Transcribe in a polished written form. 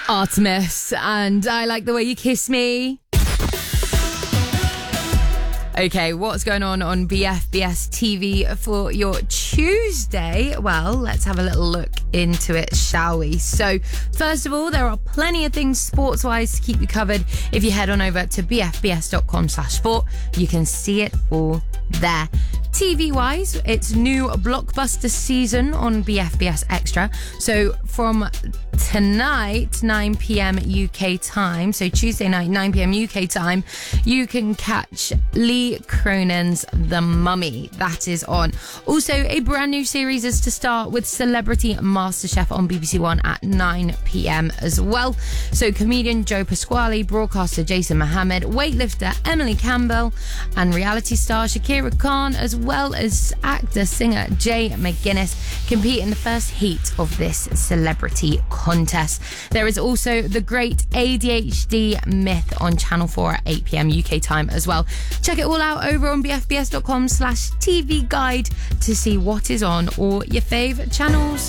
Artemis, and I Like the Way You Kiss Me. Okay, what's going on BFBS TV for your Tuesday? Well, let's have a little look into it, shall we? So, first of all, there are plenty of things sports-wise to keep you covered. If you head on over to bfbs.com/sport, you can see it all there. TV-wise, it's new blockbuster season on BFBS Extra. So from tonight, 9 p.m. UK time, so Tuesday night, 9 p.m. UK time, you can catch Lee Cronin's The Mummy. That is on. Also, a brand new series is to start with Celebrity MasterChef on BBC One at 9 p.m. as well. So comedian Joe Pasquale, broadcaster Jason Mohammed, weightlifter Emily Campbell, and reality star Shakira Khan, as well as actor-singer Jay McGuinness, compete in the first heat of this celebrity contest. There is also The Great ADHD Myth on Channel 4 at 8 p.m. UK time as well. Check it all out over on bfbs.com/TV guide to see what is on all your fave channels.